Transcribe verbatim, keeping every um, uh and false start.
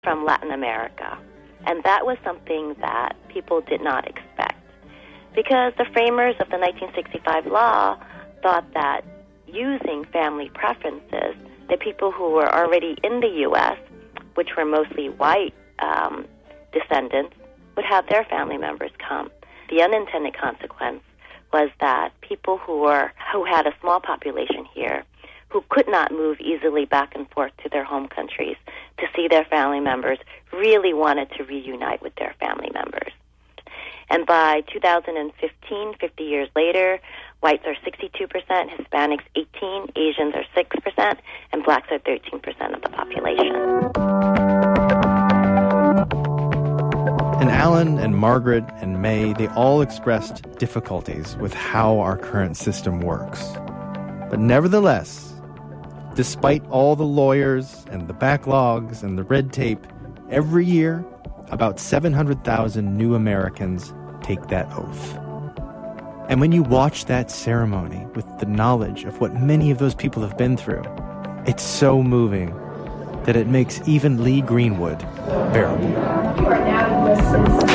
from Latin America. And that was something that people did not expect, because the framers of the nineteen sixty-five law thought that using family preferences, the people who were already in the U S, which were mostly white um, descendants, would have their family members come. The unintended consequence was that people who were who had a small population here, who could not move easily back and forth to their home countries to see their family members, really wanted to reunite with their family members. And by two thousand fifteen, fifty years later, whites are sixty-two percent, Hispanics eighteen percent, Asians are six percent, and blacks are thirteen percent of the population. And Alan and Margaret and May, they all expressed difficulties with how our current system works. But nevertheless, despite all the lawyers and the backlogs and the red tape, every year, about seven hundred thousand new Americans take that oath. And when you watch that ceremony with the knowledge of what many of those people have been through, it's so moving that it makes even Lee Greenwood bearable. You are now U S citizen.